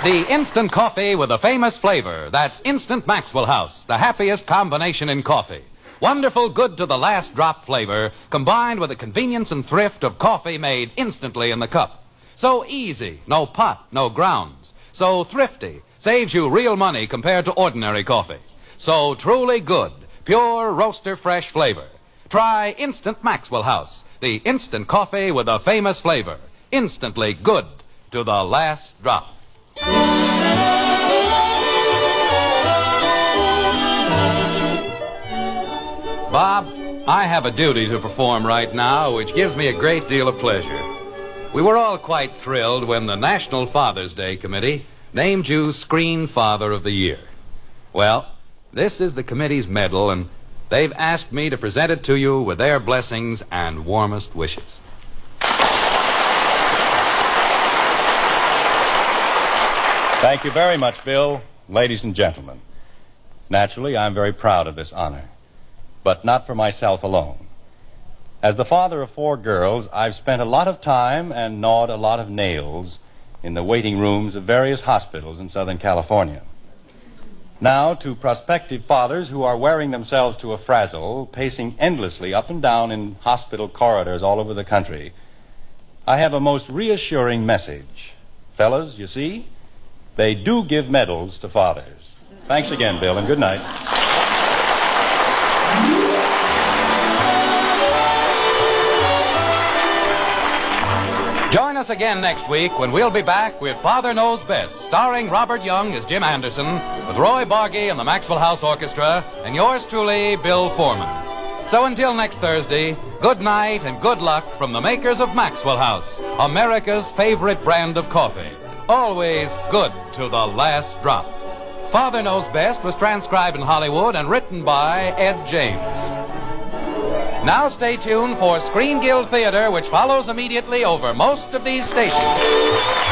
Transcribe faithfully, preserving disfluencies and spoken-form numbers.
The instant coffee with a famous flavor. That's Instant Maxwell House, the happiest combination in coffee. Wonderful, good to the last drop flavor, combined with the convenience and thrift of coffee made instantly in the cup. So easy, no pot, no grounds. So thrifty, saves you real money compared to ordinary coffee. So truly good, pure roaster fresh flavor. Try Instant Maxwell House, the instant coffee with a famous flavor. Instantly good to the last drop. Bob, I have a duty to perform right now which gives me a great deal of pleasure. We were all quite thrilled when the National Father's Day Committee named you Screen Father of the Year. Well, this is the committee's medal, and they've asked me to present it to you with their blessings and warmest wishes. Thank you very much, Bill. Ladies and gentlemen, naturally, I'm very proud of this honor, but not for myself alone. As the father of four girls, I've spent a lot of time and gnawed a lot of nails in the waiting rooms of various hospitals in Southern California. Now, to prospective fathers who are wearing themselves to a frazzle, pacing endlessly up and down in hospital corridors all over the country, I have a most reassuring message. Fellas, you see, they do give medals to fathers. Thanks again, Bill, and good night. Join us again next week when we'll be back with Father Knows Best, starring Robert Young as Jim Anderson, with Roy Bargy and the Maxwell House Orchestra, and yours truly, Bill Foreman. So until next Thursday, good night and good luck from the makers of Maxwell House, America's favorite brand of coffee. Always good to the last drop. Father Knows Best was transcribed in Hollywood and written by Ed James. Now stay tuned for Screen Guild Theater, which follows immediately over most of these stations.